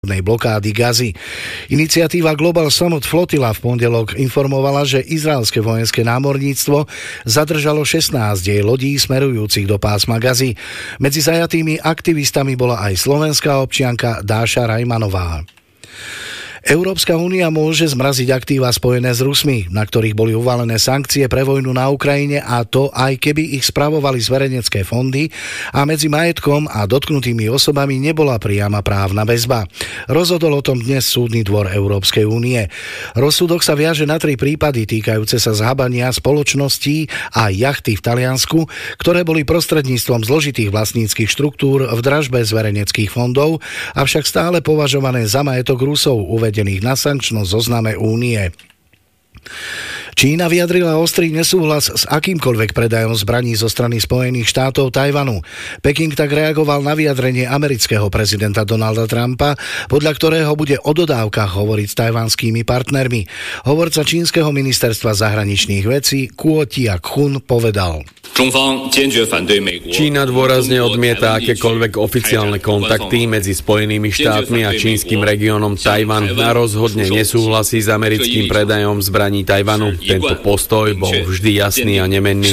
blokády Gazy. Iniciatíva Global Summit Flotilla v pondelok informovala, že izraelské vojenské námorníctvo zadržalo 16 jej lodí smerujúcich do pásma Gazy. Medzi zajatými aktivistami bola aj slovenská občianka Dáša Rajmanová. Európska únia môže zmraziť aktíva spojené s Rusmi, na ktorých boli uvalené sankcie pre vojnu na Ukrajine, a to aj keby ich spravovali zverejnecké fondy a medzi majetkom a dotknutými osobami nebola priama právna väzba. Rozhodol o tom dnes Súdny dvor Európskej únie. Rozsudok sa viaže na 3 prípady týkajúce sa zhabania spoločností a jachty v Taliansku, ktoré boli prostredníctvom zložitých vlastníckych štruktúr v dražbe zverejneckých fondov, avšak stále považované za majetok Rusov, uvedených na sankčnom zozname únie. Čína vyjadrila ostrý nesúhlas s akýmkoľvek predajom zbraní zo strany Spojených štátov Tajvanu. Peking tak reagoval na vyjadrenie amerického prezidenta Donalda Trumpa, podľa ktorého bude o dodávkach hovoriť s tajvanskými partnermi. Hovorca čínskeho ministerstva zahraničných vecí Kuo Tianchun povedal: Čína dôrazne odmieta akékoľvek oficiálne kontakty medzi Spojenými štátmi a čínskym regiónom Tajvan a rozhodne nesúhlasí s americkým predajom zbraní Tajvanu. Tento postoj bol vždy jasný a nemenný.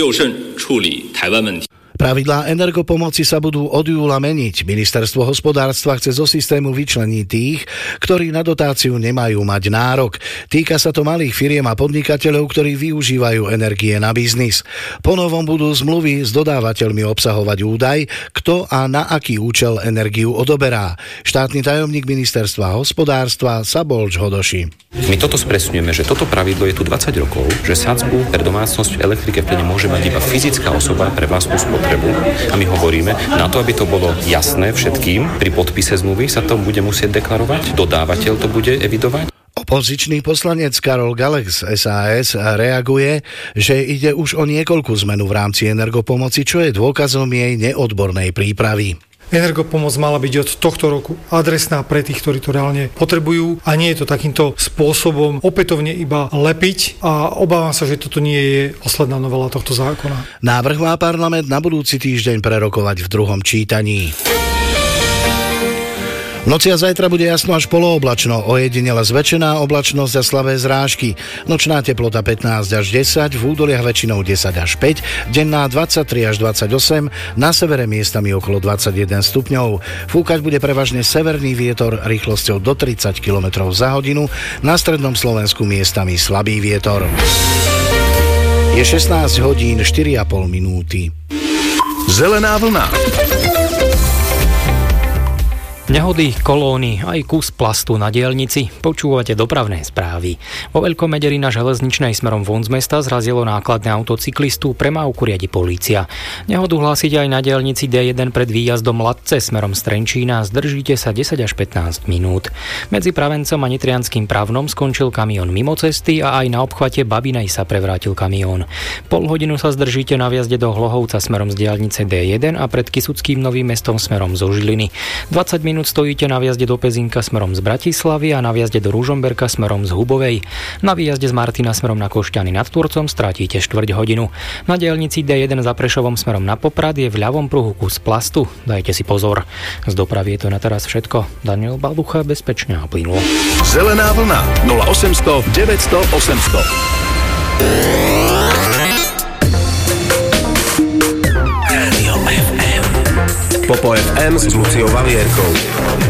Pravidlá energopomoci sa budú od júla meniť. Ministerstvo hospodárstva chce zo systému vyčleniť tých, ktorí na dotáciu nemajú mať nárok. Týka sa to malých firiem a podnikateľov, ktorí využívajú energie na biznis. Ponovom budú zmluvy s dodávateľmi obsahovať údaj, kto a na aký účel energiu odoberá. Štátny tajomník ministerstva hospodárstva Szabolcs Hodoši. My toto spresňujeme, že toto pravidlo je tu 20 rokov, že sadzbu pre domácnosť v elektrike v plene môže mať iba fyzická osoba pre vlastnú spotrebu. A my hovoríme, na to, aby to bolo jasné všetkým, pri podpise zmluvy sa to bude musieť deklarovať, dodávateľ to bude evidovať. Opozičný poslanec Karol Galek z SAS reaguje, že ide už o niekoľkú zmenu v rámci energopomoci, čo je dôkazom jej neodbornej prípravy. Energopomoc mala byť od tohto roku adresná pre tých, ktorí to reálne potrebujú, a nie je to takýmto spôsobom opätovne iba lepiť, a obávam sa, že toto nie je posledná novela tohto zákona. Návrh má parlament na budúci týždeň prerokovať v druhom čítaní. V noci a zajtra bude jasno až polooblačno, ojedinele zväčšená oblačnosť a slabé zrážky. Nočná teplota 15 až 10, v údoliach väčšinou 10 až 5, denná 23 až 28, na severe miestami okolo 21 stupňov. Fúkať bude prevažne severný vietor rýchlosťou do 30 km za hodinu, na strednom Slovensku miestami slabý vietor. Je 16 hodín 4,5 minúty. Zelená vlna. Nehody, kolóny, aj kus plastu na diaľnici. Počúvate dopravné správy. Vo Veľkomederi na železničnej smerom von z mesta zrazilo nákladné auto cyklistu, premávku riadi polícia. Nehodu hlásite aj na diaľnici D1 pred výjazdom Latce smerom z Trenčína. Zdržíte sa 10 až 15 minút. Medzi Pravencom a Nitrianskym Pravnom skončil kamión mimo cesty a aj na obchvate Babinej sa prevrátil kamión. Pol hodinu sa zdržíte na vjazde do Hlohovca smerom z diaľnice D1 a pred Kysuckým Novým Mestom smerom zo Žiliny. 20 minút stojíte na vjazde do Pezinka smerom z Bratislavy a na vjazde do Ružomberka smerom z Hubovej. Na výjazde z Martina smerom na Košťany nad Turcom stratíte 4 hodinu. Na diaľnici D1 za Prešovom smerom na Poprad je v ľavom pruhu kus plastu. Dajte si pozor. Z dopravy je to na teraz všetko. Daniel Balducha, bezpečne a plynulo. Zelená vlna 0800 900 800. Popo FM s Luciou Valierkou.